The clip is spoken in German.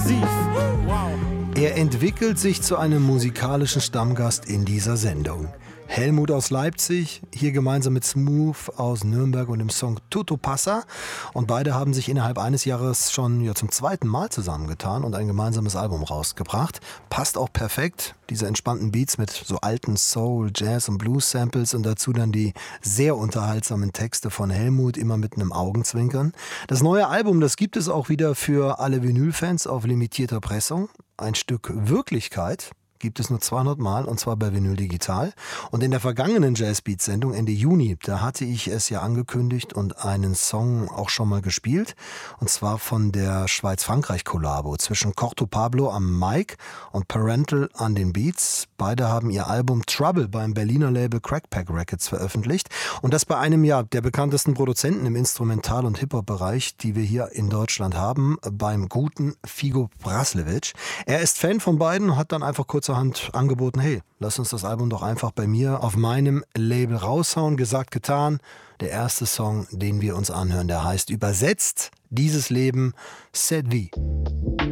exklusiv. Wow. Er entwickelt sich zu einem musikalischen Stammgast in dieser Sendung. Helmut aus Leipzig, hier gemeinsam mit Smooth aus Nürnberg und dem Song Tutto Passa. Und beide haben sich innerhalb eines Jahres schon zum zweiten Mal zusammengetan und ein gemeinsames Album rausgebracht. Passt auch perfekt, diese entspannten Beats mit so alten Soul, Jazz und Blues-Samples und dazu dann die sehr unterhaltsamen Texte von Helmut, immer mit einem Augenzwinkern. Das neue Album, das gibt es auch wieder für alle Vinyl-Fans auf limitierter Pressung. Ein Stück Wirklichkeit gibt es nur 200 Mal, und zwar bei Vinyl Digital. Und in der vergangenen Jazzbeat-Sendung Ende Juni, da hatte ich es ja angekündigt und einen Song auch schon mal gespielt. Und zwar von der Schweiz-Frankreich-Kollabo zwischen Corto Pablo am Mic und Parental an den Beats. Beide haben ihr Album Trouble beim Berliner Label Crackpack Records veröffentlicht. Und das bei einem der bekanntesten Produzenten im Instrumental- und Hip-Hop-Bereich, die wir hier in Deutschland haben, beim guten Figo Braslevic. Er ist Fan von beiden und hat dann einfach kurzerhand angeboten, hey, lass uns das Album doch einfach bei mir auf meinem Label raushauen. Gesagt, getan. Der erste Song, den wir uns anhören, der heißt übersetzt Dieses Leben, C'est Vie.